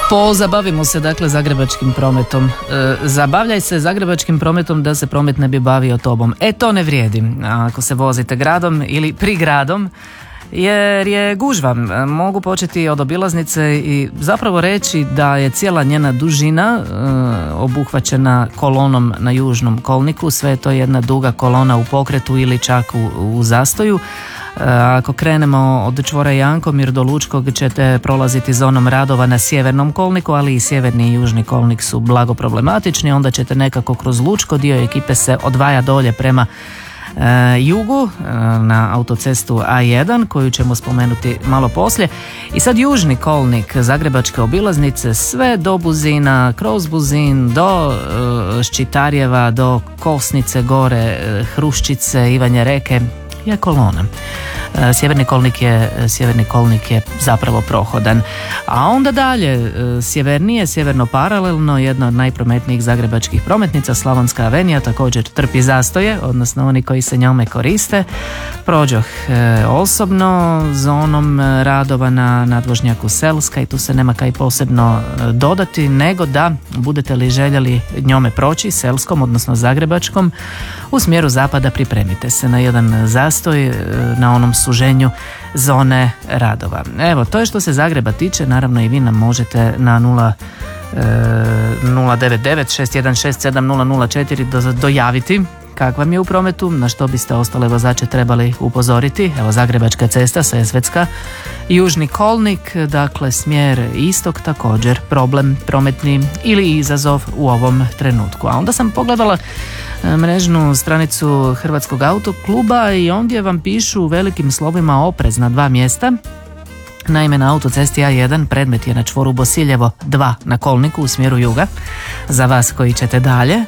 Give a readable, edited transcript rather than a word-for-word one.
Pozabavimo se dakle zagrebačkim prometom. Zabavljaj se zagrebačkim prometom da se promet ne bi bavio tobom. To ne vrijedi ako se vozite gradom ili prigradom, jer je gužva. Mogu početi od obilaznice i zapravo reći da je cijela njena dužina obuhvaćena kolonom na južnom kolniku. Sve je to jedna duga kolona u pokretu ili čak u zastoju. Ako krenemo od čvora Jankomir do Lučkog ćete prolaziti zonom radova na sjevernom kolniku, ali i sjeverni i južni kolnik su blago problematični. Onda ćete nekako kroz Lučko, dio ekipe se odvaja dolje prema jugu na autocestu A1 koju ćemo spomenuti malo poslije. I sad južni kolnik zagrebačke obilaznice sve do Buzina, kroz Buzin do Ščitarjeva, do Kosnice gore, Hruščice, Ivanje Reke je kolona. Sjeverni kolnik je zapravo prohodan. A onda dalje, sjevernije, sjeverno paralelno, jedna od najprometnijih zagrebačkih prometnica, Slavonska avenija, također trpi zastoje, odnosno oni koji se njome koriste. Prođoh osobno zonom radova na nadvožnjaku Selska i tu se nema kaj posebno dodati, nego da budete li željeli njome proći, Selskom, odnosno Zagrebačkom, u smjeru zapada pripremite se na jedan zastoj na onom suženju zone radova. Evo, to je što se Zagreba tiče. Naravno i vi nam možete na 099-616-7004 dojaviti kak vam je u prometu, na što biste ostale vozače trebali upozoriti. Evo, Zagrebačka cesta, Sesvetska, južni kolnik, dakle smjer istok, također problem prometni ili izazov u ovom trenutku. A onda sam pogledala mrežnu stranicu Hrvatskog autokluba i ondje vam pišu velikim slovima oprez na 2 mjesta. Naime, na autocesti A1 predmet je na čvoru Bosiljevo 2 na kolniku u smjeru juga, za vas koji ćete dalje.